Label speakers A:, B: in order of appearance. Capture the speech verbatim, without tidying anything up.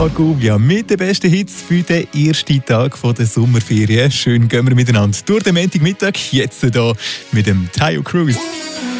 A: Argovia mit den besten Hits für den ersten Tag der Sommerferien. Schön gehen wir miteinander durch den Montagmittag, jetzt hier mit dem Taio Cruz.